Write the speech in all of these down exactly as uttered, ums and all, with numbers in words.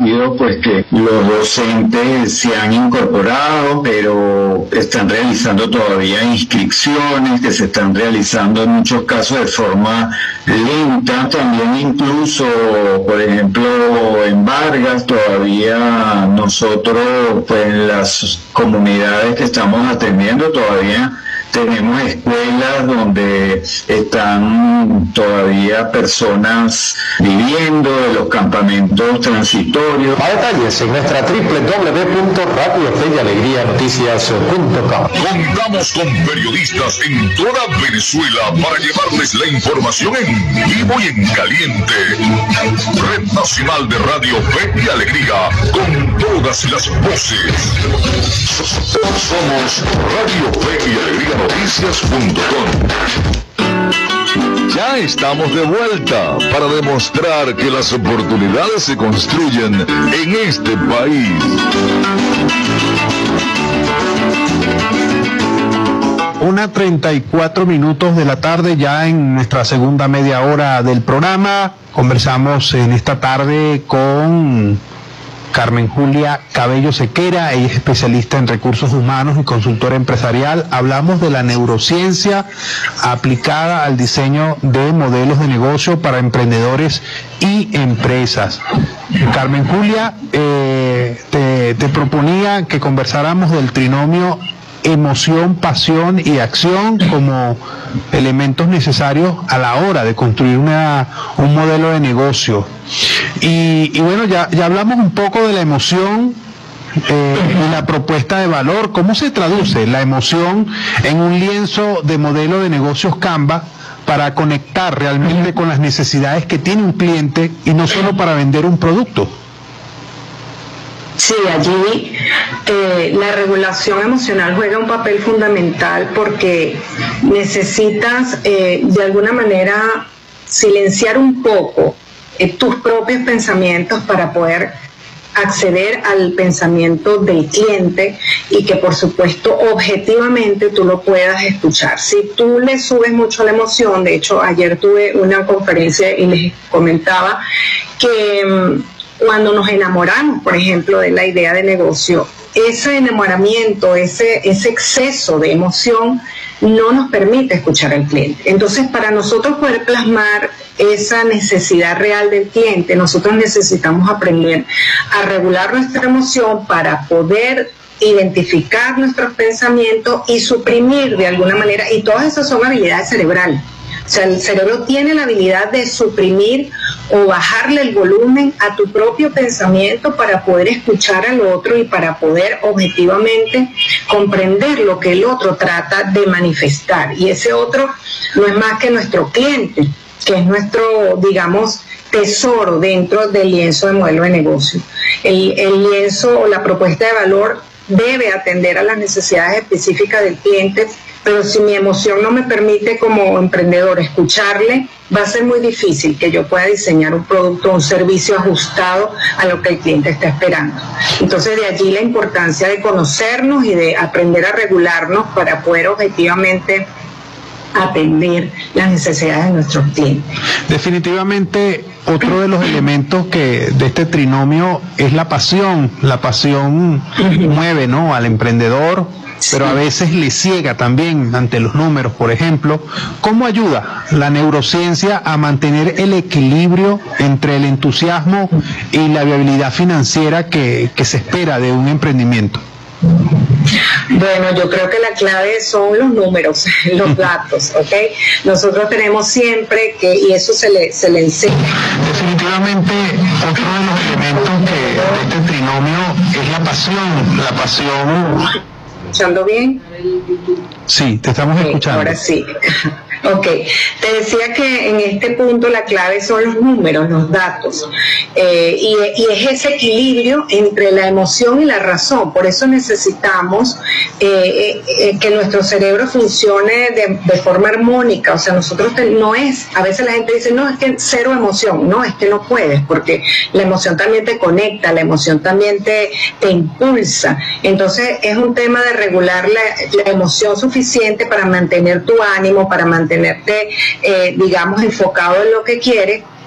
entendido pues que los docentes se han incorporado, pero están realizando todavía inscripciones que se están realizando en muchos casos de forma lenta. También incluso, por ejemplo, en Vargas todavía nosotros, pues en las comunidades que estamos atendiendo todavía tenemos escuelas donde están todavía personas viviendo en los campamentos transitorios. Más detalles en nuestra doble u doble u doble u punto radio fe y alegría noticias punto com. Contamos con periodistas en toda Venezuela para llevarles la información en vivo y en caliente. Red Nacional de Radio Fe y Alegría, con todas las voces. Somos Radio Fe y Alegría Noticias punto com. Ya estamos de vuelta para demostrar que las oportunidades se construyen en este país. Una treinta y cuatro minutos de la tarde, ya en nuestra segunda media hora del programa. Conversamos en esta tarde con Carmen Julia Cabello Sequera, ella es especialista en recursos humanos y consultora empresarial. Hablamos de la neurociencia aplicada al diseño de modelos de negocio para emprendedores y empresas. Carmen Julia, eh, te, te proponía que conversáramos del trinomio emoción, pasión y acción como elementos necesarios a la hora de construir una, un modelo de negocio. Y, y bueno, ya, ya hablamos un poco de la emoción eh, y la propuesta de valor. ¿Cómo se traduce la emoción en un lienzo de modelo de negocios Canva para conectar realmente con las necesidades que tiene un cliente y no solo para vender un producto? Sí, allí eh, la regulación emocional juega un papel fundamental porque necesitas eh, de alguna manera silenciar un poco eh, tus propios pensamientos para poder acceder al pensamiento del cliente y que por supuesto objetivamente tú lo puedas escuchar. Si tú le subes mucho la emoción, de hecho ayer tuve una conferencia y les comentaba que cuando nos enamoramos, por ejemplo, de la idea de negocio, ese enamoramiento, ese, ese exceso de emoción no nos permite escuchar al cliente. Entonces, para nosotros poder plasmar esa necesidad real del cliente, nosotros necesitamos aprender a regular nuestra emoción para poder identificar nuestros pensamientos y suprimir de alguna manera, y todas esas son habilidades cerebrales. O sea, el cerebro tiene la habilidad de suprimir o bajarle el volumen a tu propio pensamiento para poder escuchar al otro y para poder objetivamente comprender lo que el otro trata de manifestar. Y ese otro no es más que nuestro cliente, que es nuestro, digamos, tesoro dentro del lienzo de modelo de negocio. El, el lienzo o la propuesta de valor debe atender a las necesidades específicas del cliente, pero si mi emoción no me permite como emprendedor escucharle, va a ser muy difícil que yo pueda diseñar un producto o un servicio ajustado a lo que el cliente está esperando. Entonces de allí la importancia de conocernos y de aprender a regularnos para poder objetivamente atender las necesidades de nuestros clientes. Definitivamente otro de los elementos que de este trinomio es la pasión. La pasión mueve, ¿no?, al emprendedor, pero a veces le ciega también ante los números, por ejemplo. ¿Cómo ayuda la neurociencia a mantener el equilibrio entre el entusiasmo y la viabilidad financiera que, que se espera de un emprendimiento? Bueno, yo creo que la clave son los números, los datos, ¿ok? Nosotros tenemos siempre que, y eso se le, se le enseña. Definitivamente, otro de los elementos que, de este trinomio es la pasión, la pasión... ¿Escuchando bien? Sí, te estamos okay, escuchando. Ahora sí. Ok, te decía que en este punto la clave son los números, los datos, eh, y, y es ese equilibrio entre la emoción y la razón. Por eso necesitamos eh, eh, que nuestro cerebro funcione de, de forma armónica. O sea, nosotros te, no es, a veces la gente dice, no, es que cero emoción. No, es que no puedes, porque la emoción también te conecta, la emoción también te, te impulsa. Entonces es un tema de regular la, la emoción suficiente para mantener tu ánimo, para mantener tenerte, eh, digamos, enfocado en lo que quieres,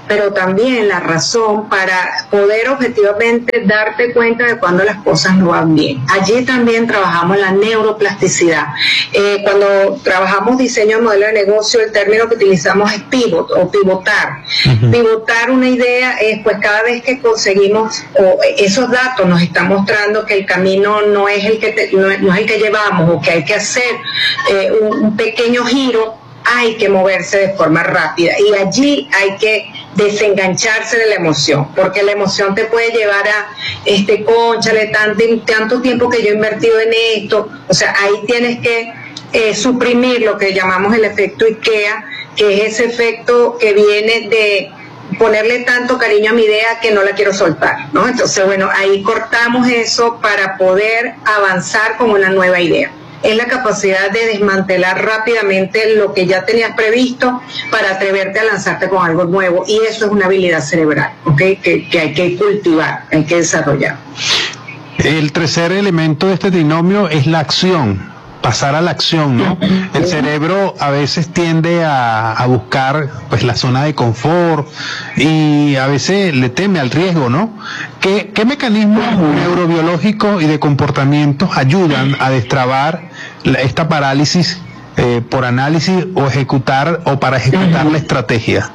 pero también la razón para poder objetivamente darte cuenta de cuando las cosas no van bien. Allí también trabajamos la neuroplasticidad. Eh, cuando trabajamos diseño de modelo de negocio, el término que utilizamos es pivot o pivotar. Uh-huh. Pivotar una idea es, pues, cada vez que conseguimos, o esos datos nos están mostrando que el camino no es el que, te, no, no es el que llevamos, o que hay que hacer eh, un, un pequeño giro, hay que moverse de forma rápida y allí hay que desengancharse de la emoción, porque la emoción te puede llevar a, este, cónchale, tanto, tanto tiempo que yo he invertido en esto, o sea, ahí tienes que eh, suprimir lo que llamamos el efecto IKEA, que es ese efecto que viene de ponerle tanto cariño a mi idea que no la quiero soltar, ¿no? Entonces, bueno, ahí cortamos eso para poder avanzar con una nueva idea. Es la capacidad de desmantelar rápidamente lo que ya tenías previsto para atreverte a lanzarte con algo nuevo, y eso es una habilidad cerebral, ¿okay? que, que hay que cultivar, hay que desarrollar. El tercer elemento de este trinomio es la acción, pasar a la acción, ¿no? El cerebro a veces tiende a, a buscar, pues, la zona de confort y a veces le teme al riesgo, ¿no? ¿Qué, qué mecanismos neurobiológicos y de comportamientos ayudan a destrabar la, esta parálisis eh, por análisis o ejecutar o para ejecutar la estrategia?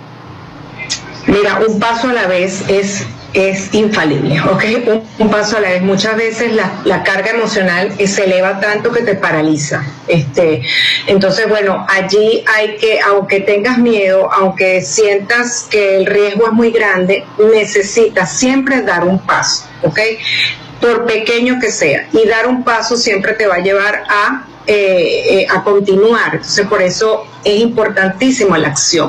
Mira, un paso a la vez es es infalible, ¿ok? Un, un paso a la vez. Muchas veces la, la carga emocional se eleva tanto que te paraliza. Este, entonces, bueno, allí hay que, aunque tengas miedo, aunque sientas que el riesgo es muy grande, necesitas siempre dar un paso, ¿ok? Por pequeño que sea. Y dar un paso siempre te va a llevar a Eh, eh, a continuar. Entonces, por eso es importantísima la acción.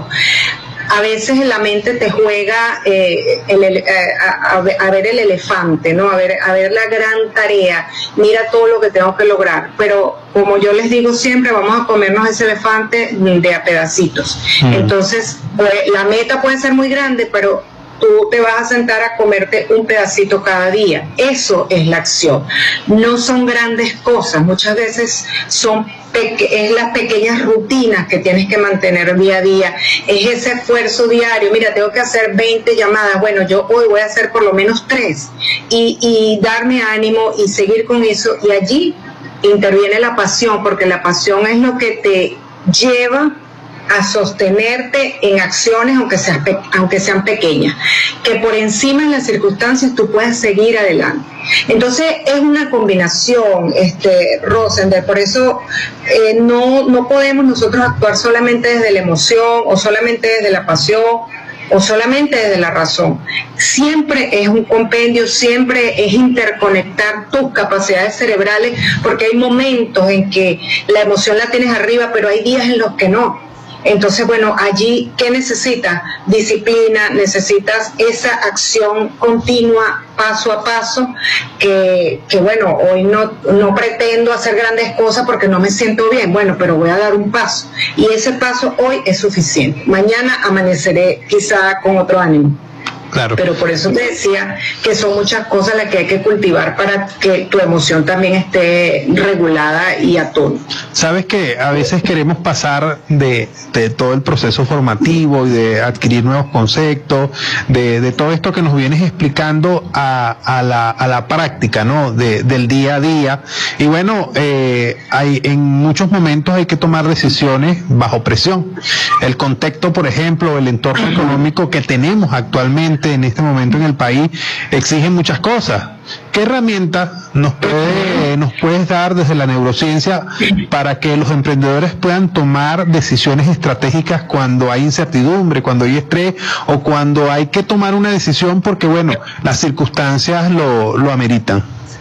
A veces la mente te juega eh, el, el, a, a, a ver el elefante, ¿no? A ver, a ver la gran tarea, mira todo lo que tengo que lograr, pero como yo les digo siempre, vamos a comernos ese elefante de a pedacitos. Mm. Entonces, pues, la meta puede ser muy grande, pero tú te vas a sentar a comerte un pedacito cada día. Eso es la acción. No son grandes cosas, muchas veces son peque- es las pequeñas rutinas que tienes que mantener día a día, es ese esfuerzo diario. Mira, tengo que hacer veinte llamadas, bueno, yo hoy voy a hacer por lo menos tres, y, y darme ánimo y seguir con eso, y allí interviene la pasión, porque la pasión es lo que te lleva a sostenerte en acciones, aunque sean, aunque sean pequeñas, que por encima de las circunstancias tú puedas seguir adelante. Entonces es una combinación, este, Rosender, por eso eh, no, no podemos nosotros actuar solamente desde la emoción, o solamente desde la pasión, o solamente desde la razón. Siempre es un compendio, siempre es interconectar tus capacidades cerebrales, porque hay momentos en que la emoción la tienes arriba, pero hay días en los que no. Entonces, bueno, allí, ¿qué necesitas? Disciplina, necesitas esa acción continua, paso a paso, que, que bueno, hoy no, no pretendo hacer grandes cosas porque no me siento bien, bueno, pero voy a dar un paso. Y ese paso hoy es suficiente. Mañana amaneceré quizá con otro ánimo. Claro. Pero por eso te decía que son muchas cosas las que hay que cultivar para que tu emoción también esté regulada y a tono. Sabes que a veces queremos pasar de, de todo el proceso formativo y de adquirir nuevos conceptos, de, de todo esto que nos vienes explicando a, a, la, a la práctica, ¿no? De, del día a día. Y bueno, eh, hay, en muchos momentos hay que tomar decisiones bajo presión. El contexto, por ejemplo, el entorno económico que tenemos actualmente en este momento en el país exige muchas cosas. ¿Qué herramientas nos puede, nos puedes dar desde la neurociencia para que los emprendedores puedan tomar decisiones estratégicas cuando hay incertidumbre, cuando hay estrés, o cuando hay que tomar una decisión porque, bueno, las circunstancias lo, lo ameritan?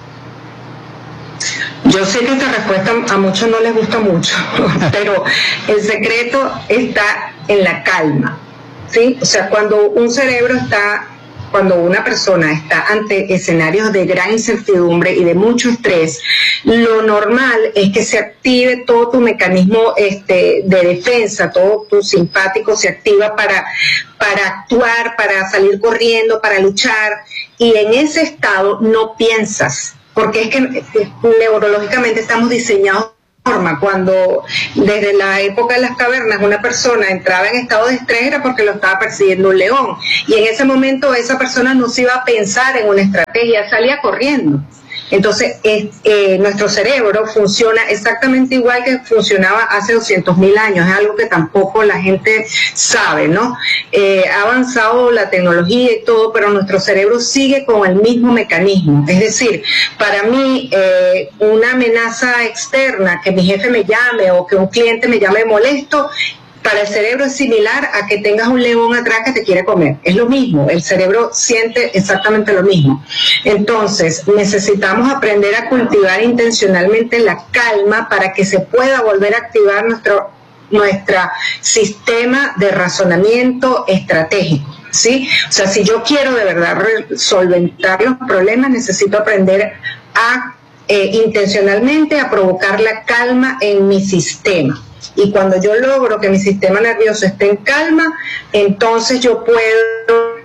Yo sé que esta respuesta a muchos no les gusta mucho, pero el secreto está en la calma, ¿sí? O sea, cuando un cerebro está, cuando una persona está ante escenarios de gran incertidumbre y de mucho estrés, lo normal es que se active todo tu mecanismo este, de defensa, todo tu simpático se activa para, para actuar, para salir corriendo, para luchar, y en ese estado no piensas, porque es que neurológicamente estamos diseñados Cuando desde la época de las cavernas una persona entraba en estado de estrés era porque lo estaba persiguiendo un león, y en ese momento esa persona no se iba a pensar en una estrategia, salía corriendo. Entonces eh, eh, nuestro cerebro funciona exactamente igual que funcionaba hace doscientos mil años, es algo que tampoco la gente sabe, ¿no? Eh, ha avanzado la tecnología y todo, pero nuestro cerebro sigue con el mismo mecanismo. Es decir, para mí eh, una amenaza externa, que mi jefe me llame o que un cliente me llame molesto, para el cerebro es similar a que tengas un león atrás que te quiere comer. Es lo mismo, el cerebro siente exactamente lo mismo. Entonces, necesitamos aprender a cultivar intencionalmente la calma para que se pueda volver a activar nuestro nuestro sistema de razonamiento estratégico, ¿sí? O sea, si yo quiero de verdad solventar los problemas, necesito aprender a eh, intencionalmente a provocar la calma en mi sistema. Y cuando yo logro que mi sistema nervioso esté en calma, entonces yo puedo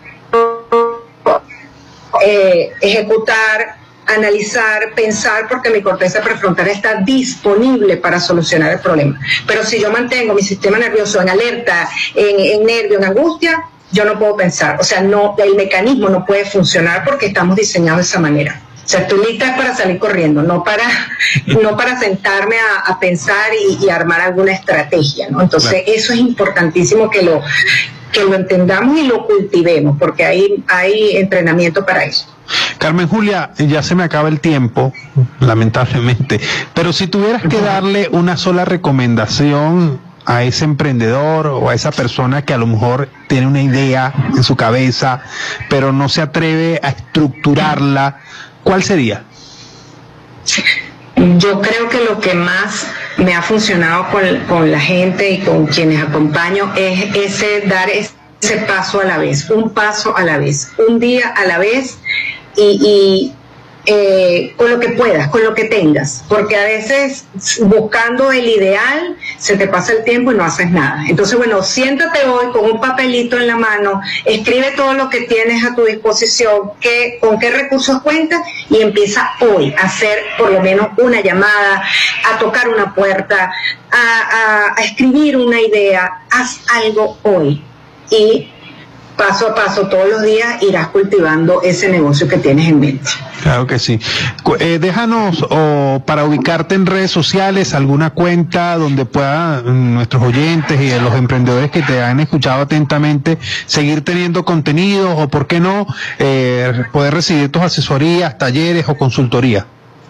eh, ejecutar, analizar, pensar, porque mi corteza prefrontal está disponible para solucionar el problema. Pero si yo mantengo mi sistema nervioso en alerta, en, en nervio, en angustia, yo no puedo pensar. O sea, no, el mecanismo no puede funcionar porque estamos diseñados de esa manera. O sea, estoy lista para salir corriendo, no para, no para sentarme a, a pensar y, y armar alguna estrategia, ¿no? Entonces, claro, eso es importantísimo que lo, que lo entendamos y lo cultivemos, porque hay, hay entrenamiento para eso. Carmen Julia, ya se me acaba el tiempo, lamentablemente, pero si tuvieras que darle una sola recomendación a ese emprendedor o a esa persona que a lo mejor tiene una idea en su cabeza, pero no se atreve a estructurarla, ¿cuál sería? Yo creo que lo que más me ha funcionado con, con la gente y con quienes acompaño es ese dar ese paso a la vez, un paso a la vez, un día a la vez, y, y eh, con lo que puedas, con lo que tengas, porque a veces buscando el ideal se te pasa el tiempo y no haces nada. Entonces, bueno, siéntate hoy con un papelito en la mano, escribe todo lo que tienes a tu disposición, qué, con qué recursos cuentas, y empieza hoy a hacer por lo menos una llamada, a tocar una puerta, a, a, a escribir una idea. Haz algo hoy y paso a paso, todos los días, irás cultivando ese negocio que tienes en mente. Claro que sí. Eh, déjanos, o para ubicarte en redes sociales, alguna cuenta donde puedan nuestros oyentes y los emprendedores que te han escuchado atentamente seguir teniendo contenidos, o por qué no, eh, poder recibir tus asesorías, talleres o consultoría.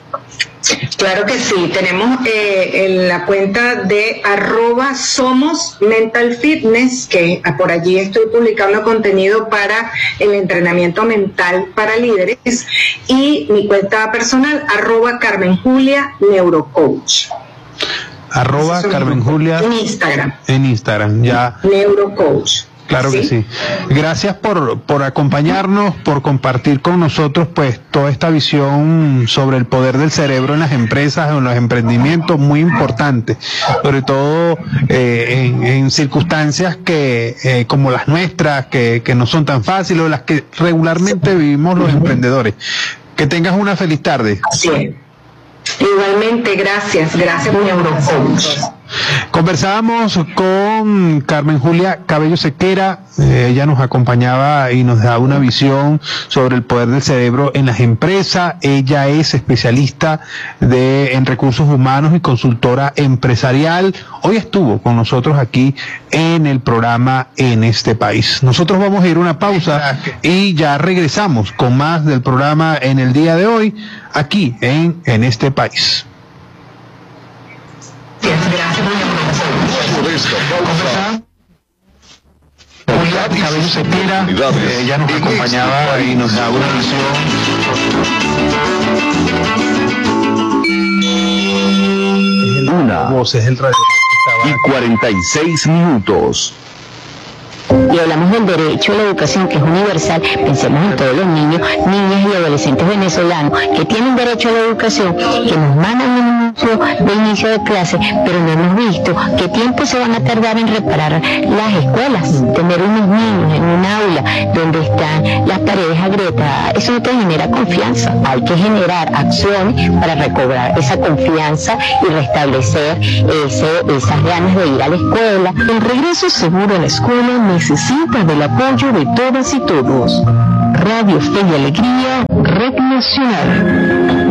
Claro que sí, tenemos eh, en la cuenta de arroba somos mental fitness, que por allí estoy publicando contenido para el entrenamiento mental para líderes, y mi cuenta personal arroba Carmen Julia Neurocoach. Arroba Carmen Julia en Instagram. En Instagram, ya. Neurocoach. Claro que sí. Gracias por, por acompañarnos, por compartir con nosotros pues toda esta visión sobre el poder del cerebro en las empresas, en los emprendimientos, muy importante, sobre todo eh, en, en circunstancias que eh, como las nuestras, que, que no son tan fáciles, o las que regularmente vivimos los emprendedores. Que tengas una feliz tarde. Sí. Igualmente, gracias, gracias por Neurocoach. Conversábamos con Carmen Julia Cabello Sequera, eh, ella nos acompañaba y nos daba una visión sobre el poder del cerebro en las empresas. Ella es especialista de, en recursos humanos y consultora empresarial. Hoy estuvo con nosotros aquí en el programa En Este País. Nosotros vamos a ir a una pausa y ya regresamos con más del programa en el día de hoy, aquí en En Este País. Cabello Sequera, eh, ella nos acompañaba y nos daba una visión. Una voces del radio y cuarenta y seis minutos. Y hablamos del derecho a la educación, que es universal. Pensemos en todos los niños, niñas y adolescentes adolescentes venezolanos que tienen derecho a la educación, que nos mandan un anuncio de inicio de clase, pero no hemos visto qué tiempo se van a tardar en reparar las escuelas. Tener unos niños en un aula donde están las paredes agrietadas, eso no te genera confianza. Hay que generar acciones para recobrar esa confianza y restablecer ese, esas ganas de ir a la escuela. El regreso seguro a la escuela necesita del apoyo de todas y todos. Radio Fe y Alegría, Red Nacional.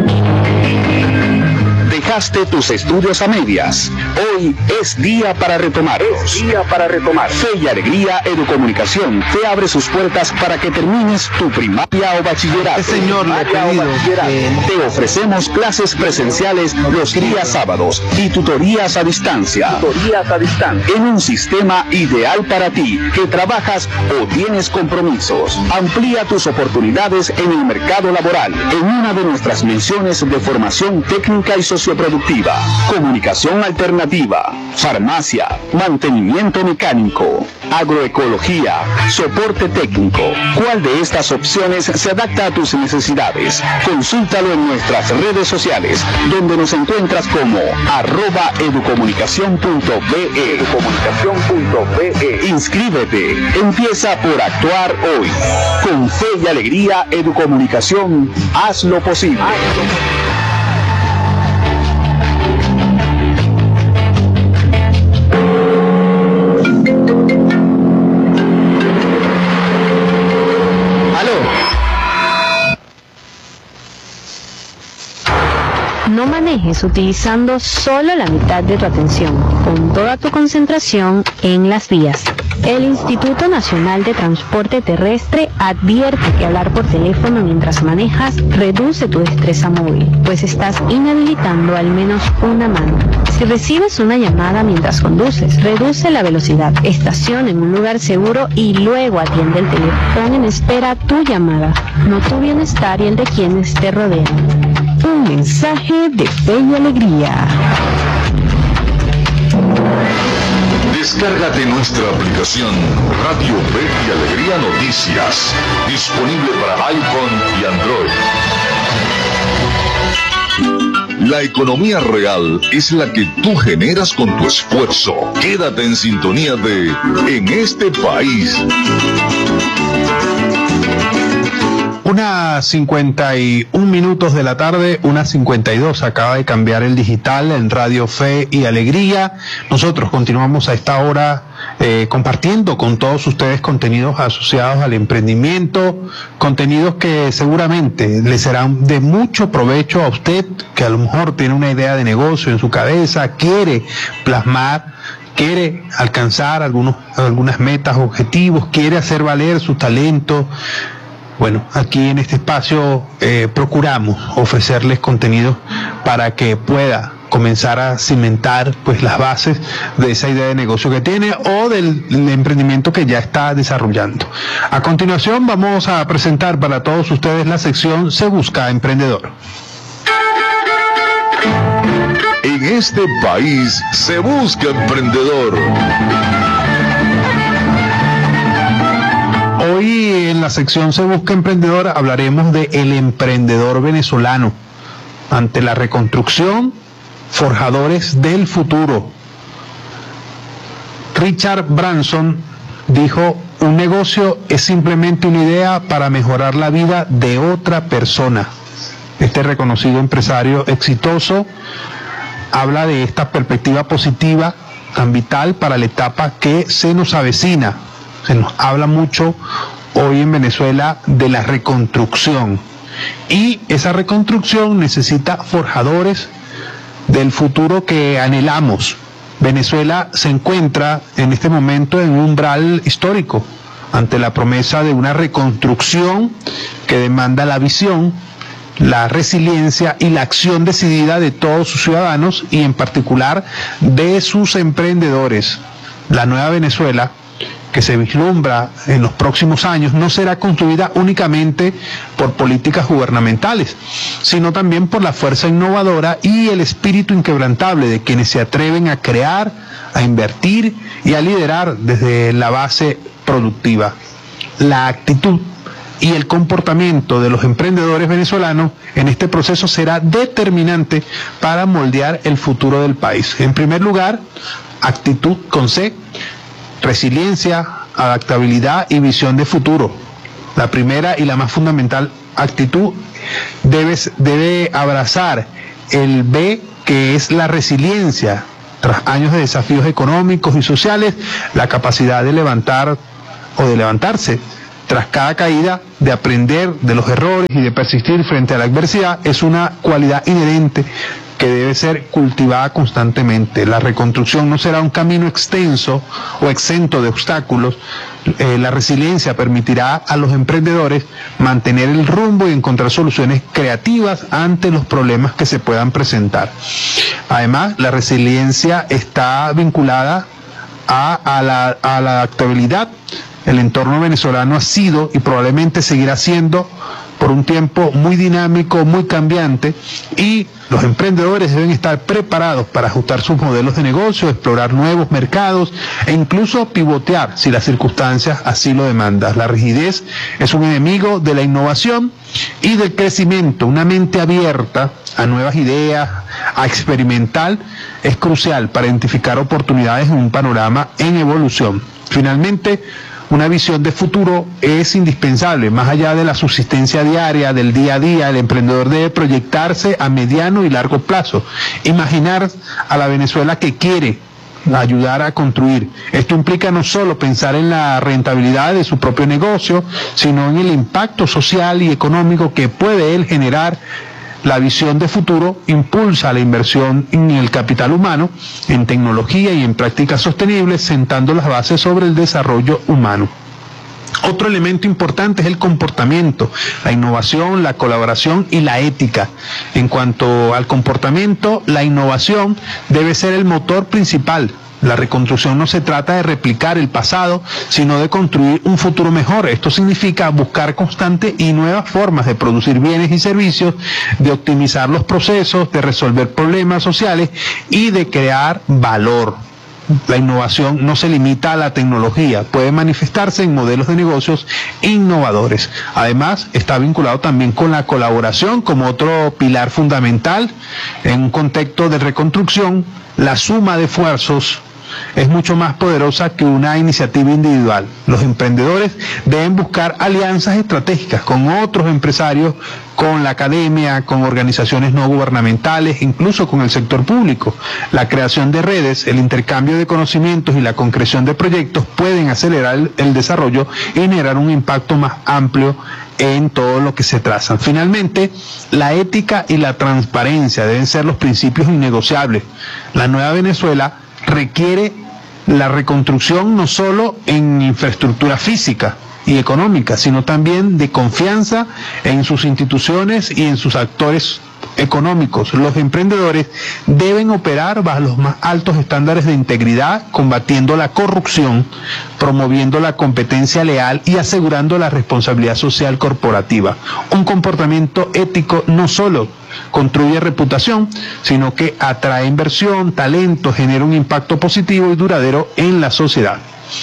Dejaste tus estudios a medias. Hoy es día para retomarlos. Es día para retomar. Fe y Alegría Educomunicación te abre sus puertas para que termines tu primaria o bachillerato. El señor le ha pedido que... Te ofrecemos clases presenciales los días sábados y tutorías a distancia. Tutorías a distancia. En un sistema ideal para ti, que trabajas o tienes compromisos. Amplía tus oportunidades en el mercado laboral en una de nuestras menciones de formación técnica y socioproductiva, comunicación alternativa, farmacia, mantenimiento mecánico, agroecología, soporte técnico. ¿Cuál de estas opciones se adapta a tus necesidades? Consúltalo en nuestras redes sociales, donde nos encuentras como arroba educomunicación punto be. Educomunicación punto be. Inscríbete, empieza por actuar hoy. Con Fe y Alegría Educomunicación, haz lo posible. No manejes utilizando solo la mitad de tu atención, con toda tu concentración en las vías. El Instituto Nacional de Transporte Terrestre advierte que hablar por teléfono mientras manejas reduce tu destreza móvil, pues estás inhabilitando al menos una mano. Si recibes una llamada mientras conduces, reduce la velocidad, estaciona en un lugar seguro y luego atiende el teléfono. Pon en espera tu llamada, no tu bienestar y el de quienes te rodean. Un mensaje de Fe y Alegría. Descárgate nuestra aplicación Radio Fe y Alegría Noticias, disponible para iPhone y Android. La economía real es la que tú generas con tu esfuerzo. Quédate en sintonía de En este país. Una cincuenta y un minutos de la tarde, una cincuenta y dos, acaba de cambiar el digital en Radio Fe y Alegría. Nosotros continuamos a esta hora eh, compartiendo con todos ustedes contenidos asociados al emprendimiento, contenidos que seguramente le serán de mucho provecho a usted, que a lo mejor tiene una idea de negocio en su cabeza, quiere plasmar, quiere alcanzar algunos, algunas metas, objetivos, quiere hacer valer su talento. Bueno, aquí en este espacio eh, procuramos ofrecerles contenido para que pueda comenzar a cimentar pues las bases de esa idea de negocio que tiene o del, del emprendimiento que ya está desarrollando. A continuación vamos a presentar para todos ustedes la sección Se Busca Emprendedor. En este país se busca emprendedor. Hoy en la sección Se Busca Emprendedor hablaremos de el emprendedor venezolano. Ante la reconstrucción, forjadores del futuro. Richard Branson dijo: un negocio es simplemente una idea para mejorar la vida de otra persona. Este reconocido empresario exitoso habla de esta perspectiva positiva tan vital para la etapa que se nos avecina. Se nos habla mucho hoy en Venezuela de la reconstrucción, y esa reconstrucción necesita forjadores del futuro que anhelamos. Venezuela se encuentra en este momento en un umbral histórico ante la promesa de una reconstrucción que demanda la visión, la resiliencia y la acción decidida de todos sus ciudadanos y en particular de sus emprendedores. La nueva Venezuela que se vislumbra en los próximos años no será construida únicamente por políticas gubernamentales, sino también por la fuerza innovadora y el espíritu inquebrantable de quienes se atreven a crear, a invertir y a liderar desde la base productiva. La actitud y el comportamiento de los emprendedores venezolanos en este proceso será determinante para moldear el futuro del país. En primer lugar, actitud con C, resiliencia, adaptabilidad y visión de futuro. La primera y la más fundamental actitud debe, debe abrazar el B, que es la resiliencia. Tras años de desafíos económicos y sociales, la capacidad de levantar o de levantarse tras cada caída, de aprender de los errores y de persistir frente a la adversidad es una cualidad inherente que debe ser cultivada constantemente. La reconstrucción no será un camino extenso o exento de obstáculos. Eh, la resiliencia permitirá a los emprendedores mantener el rumbo y encontrar soluciones creativas ante los problemas que se puedan presentar. Además, la resiliencia está vinculada a, a, la, a la adaptabilidad. El entorno venezolano ha sido y probablemente seguirá siendo por un tiempo muy dinámico, muy cambiante, y los emprendedores deben estar preparados para ajustar sus modelos de negocio, explorar nuevos mercados e incluso pivotear si las circunstancias así lo demandan. La rigidez es un enemigo de la innovación y del crecimiento. Una mente abierta a nuevas ideas, a experimentar, es crucial para identificar oportunidades en un panorama en evolución. Finalmente, una visión de futuro es indispensable. Más allá de la subsistencia diaria, del día a día, el emprendedor debe proyectarse a mediano y largo plazo, imaginar a la Venezuela que quiere, ayudar a construir. Esto implica no solo pensar en la rentabilidad de su propio negocio, sino en el impacto social y económico que puede él generar. La visión de futuro impulsa la inversión en el capital humano, en tecnología y en prácticas sostenibles, sentando las bases sobre el desarrollo humano. Otro elemento importante es el comportamiento, la innovación, la colaboración y la ética. En cuanto al comportamiento, la innovación debe ser el motor principal. La reconstrucción no se trata de replicar el pasado, sino de construir un futuro mejor. Esto significa buscar constante y nuevas formas de producir bienes y servicios, de optimizar los procesos, de resolver problemas sociales y de crear valor. La innovación no se limita a la tecnología, puede manifestarse en modelos de negocios innovadores. Además, está vinculado también con la colaboración como otro pilar fundamental. En un contexto de reconstrucción, la suma de esfuerzos es mucho más poderosa que una iniciativa individual. Los emprendedores deben buscar alianzas estratégicas con otros empresarios, con la academia, con organizaciones no gubernamentales, incluso con el sector público. La creación de redes, el intercambio de conocimientos y la concreción de proyectos pueden acelerar el, el desarrollo y generar un impacto más amplio en todo lo que se trazan. Finalmente, la ética y la transparencia deben ser los principios innegociables. La nueva Venezuela requiere la reconstrucción no solo en infraestructura física y económica, sino también de confianza en sus instituciones y en sus actores económicos. Los emprendedores deben operar bajo los más altos estándares de integridad, combatiendo la corrupción, promoviendo la competencia leal y asegurando la responsabilidad social corporativa. Un comportamiento ético no solo construye reputación, sino que atrae inversión, talento, genera un impacto positivo y duradero en la sociedad.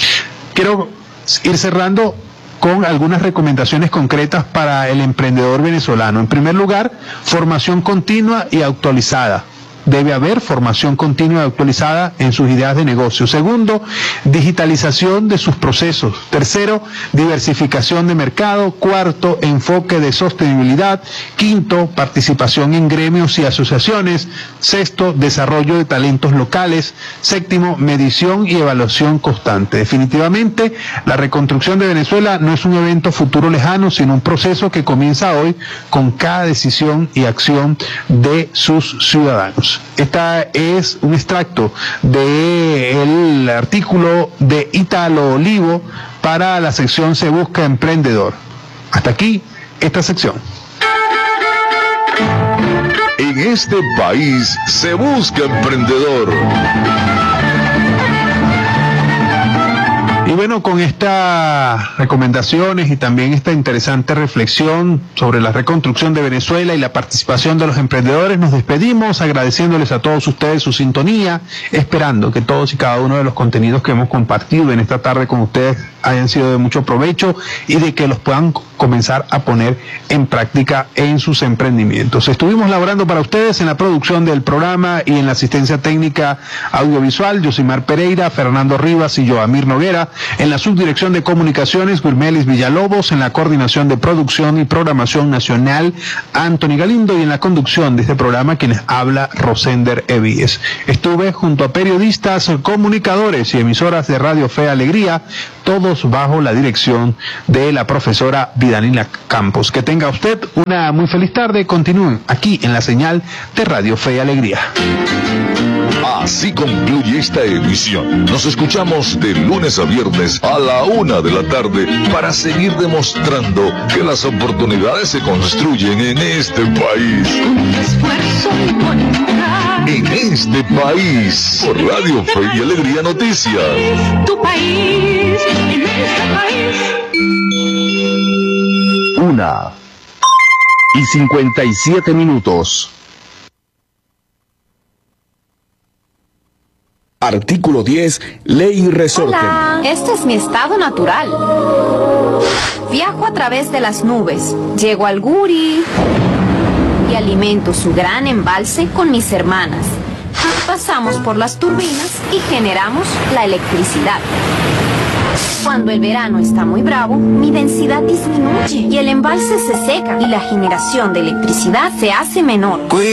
Quiero ir cerrando con algunas recomendaciones concretas para el emprendedor venezolano. En primer lugar, formación continua y actualizada. Debe haber formación continua y actualizada en sus ideas de negocio. Segundo, digitalización de sus procesos. Tercero, diversificación de mercado. Cuarto, enfoque de sostenibilidad. Quinto, participación en gremios y asociaciones. Sexto, desarrollo de talentos locales. Séptimo, medición y evaluación constante. Definitivamente, la reconstrucción de Venezuela no es un evento futuro lejano, sino un proceso que comienza hoy con cada decisión y acción de sus ciudadanos. Este es un extracto del artículo de Ítalo Olivo para la sección Se Busca Emprendedor. Hasta aquí esta sección. En este país se busca emprendedor. Y Y bueno, con estas recomendaciones y también esta interesante reflexión sobre la reconstrucción de Venezuela y la participación de los emprendedores, nos despedimos agradeciéndoles a todos ustedes su sintonía, esperando que todos y cada uno de los contenidos que hemos compartido en esta tarde con ustedes hayan sido de mucho provecho y de que los puedan comenzar a poner en práctica en sus emprendimientos. Estuvimos laborando para ustedes en la producción del programa y en la asistencia técnica audiovisual, Yosimar Pereira, Fernando Rivas y Joamir Noguera, en la subdirección de comunicaciones, Wilmelis Villalobos, en la coordinación de producción y programación nacional, Anthony Galindo, y en la conducción de este programa, quienes habla Rosender Evíes. Estuve junto a periodistas, comunicadores y emisoras de Radio Fe y Alegría, todos bajo la dirección de la profesora Vidanila Campos. Que tenga usted una muy feliz tarde. Continúen aquí en la señal de Radio Fe y Alegría. Así concluye esta edición. Nos escuchamos de lunes a viernes a la una de la tarde para seguir demostrando que las oportunidades se construyen en este país. En este país, por Radio Fe y Alegría Noticias. Tu país, en este país. Una y cincuenta y siete minutos. Artículo diez, Ley y Resorte. Hola, este es mi estado natural. Viajo a través de las nubes, llego al Guri y alimento su gran embalse con mis hermanas. Pasamos por las turbinas y generamos la electricidad. Cuando el verano está muy bravo, mi densidad disminuye y el embalse se seca y la generación de electricidad se hace menor.